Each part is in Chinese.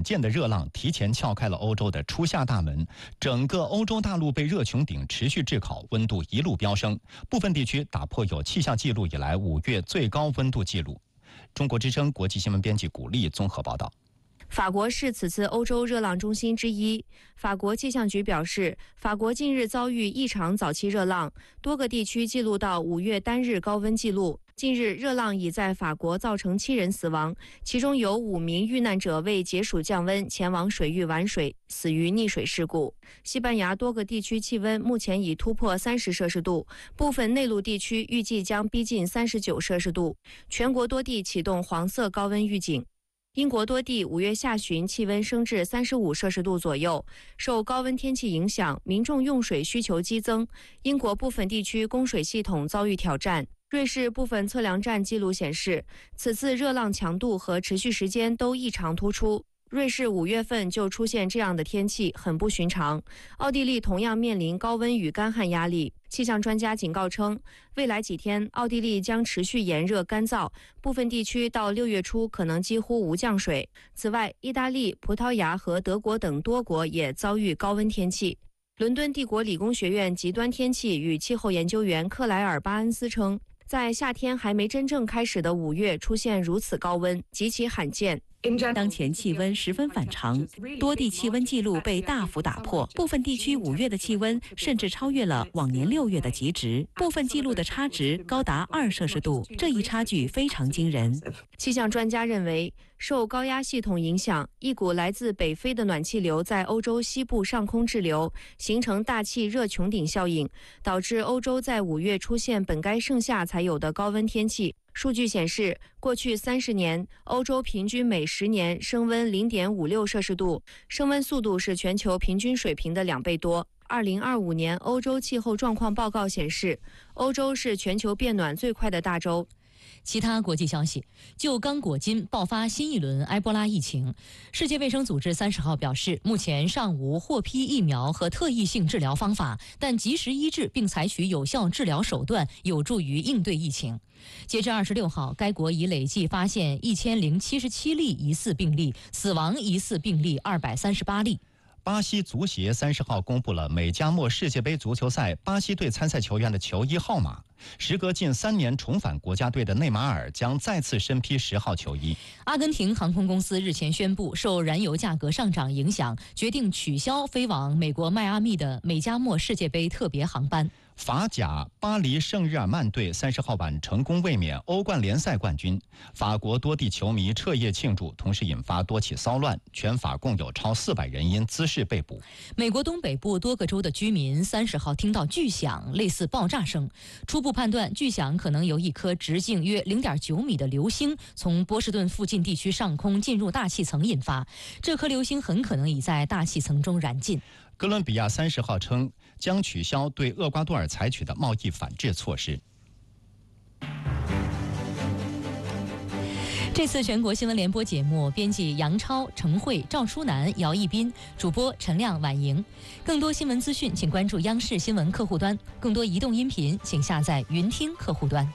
见的热浪提前撬开了欧洲的初夏大门，整个欧洲大陆被热穹顶持续炙烤，温度一路飙升，部分地区打破有气象记录以来5月最高温度记录。中国之声国际新闻编辑古丽综合报道。 法国是此次欧洲热浪中心之一。法国气象局表示，法国近日遭遇异常早期热浪，多个地区记录到5月单日高温记录。近日，热浪已在法国造成7人死亡，其中有5名遇难者为解暑降温前往水域玩水，死于溺水事故。西班牙多个地区气温目前已突破30摄氏度，部分内陆地区预计将逼近39摄氏度，全国多地启动黄色高温预警。英国多地5月下旬气温升至35摄氏度左右，受高温天气影响，民众用水需求激增。英国部分地区供水系统遭遇挑战。瑞士部分测量站记录显示，此次热浪强度和持续时间都异常突出。瑞士5月份就出现这样的天气，很不寻常。奥地利同样面临高温与干旱压力。气象专家警告称，未来几天奥地利将持续炎热干燥，部分地区到6月初可能几乎无降水。此外，意大利、葡萄牙和德国等多国也遭遇高温天气。伦敦帝国理工学院极端天气与气候研究员克莱尔·巴恩斯称，在夏天还没真正开始的5月出现如此高温，极其罕见。 当前气温十分反常，多地气温记录被大幅打破，部分地区5月的气温甚至超越了往年6月的极值，部分记录的差值高达2摄氏度，这一差距非常惊人。 气象专家认为，受高压系统影响，一股来自北非的暖气流在欧洲西部上空滞留，形成大气热穹顶效应，导致欧洲在5月出现本该盛夏才有的高温天气。数据显示，过去30年，欧洲平均每10年升温0.56摄氏度，升温速度是全球平均水平的2倍多。2025年欧洲气候状况报告显示，欧洲是全球变暖最快的大洲。 其他国际消息，就刚果金爆发新一轮埃博拉疫情，世界卫生组织30号表示，目前尚无获批疫苗和特异性治疗方法，但及时医治并采取有效治疗手段，有助于应对疫情。截至26号，该国已累计发现1077例疑似病例，死亡疑似病例238例。 巴西足协30号公布了美加墨世界杯足球赛巴西队参赛球员的球衣号码。时隔近3年重返国家队的内马尔将再次身披10号球衣。 阿根廷航空公司日前宣布，受燃油价格上涨影响，决定取消飞往美国迈阿密的美加墨世界杯特别航班。 法甲巴黎圣日耳曼队30号晚成功卫冕欧冠联赛冠军，法国多地球迷彻夜庆祝，同时引发多起骚乱，全法共有超400人因滋事被捕。 美国东北部多个州的居民30号听到巨响，类似爆炸声，初步判断巨响可能由一颗直径约0.9米的流星从波士顿附近地区上空进入大气层引发，这颗流星很可能已在大气层中燃尽。 哥伦比亚30号称将取消对厄瓜多尔采取的贸易反制措施。 这次全国新闻联播节目，编辑杨超、程慧、赵淑楠、姚一斌，主播陈亮、婉莹。更多新闻资讯，请关注央视新闻客户端；更多移动音频，请下载云听客户端。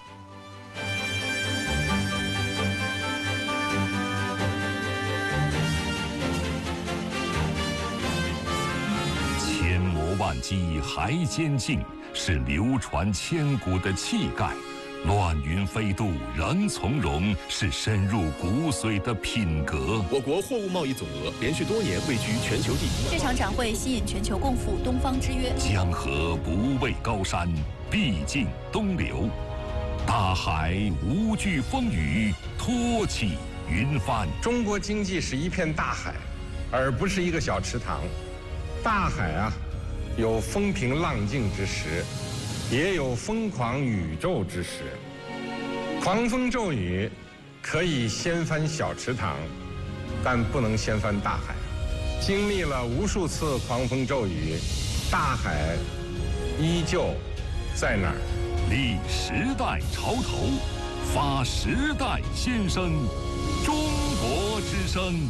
千磨万击还坚劲，是流传千古的气概；乱云飞渡仍从容，是深入骨髓的品格。 我国货物贸易总额连续多年位居全球第一。 这场展会吸引全球共赴东方之约。 江河不畏高山，必尽东流；大海无惧风雨，托起云帆。 中国经济是一片大海，而不是一个小池塘。大海啊，有风平浪静之时，也有疯狂宇宙之时。狂风骤雨可以掀翻小池塘，但不能掀翻大海。经历了无数次狂风骤雨，大海依旧在那儿。 立时代潮头，发时代先声，中国之声。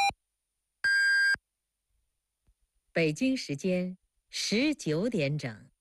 北京时间19点整。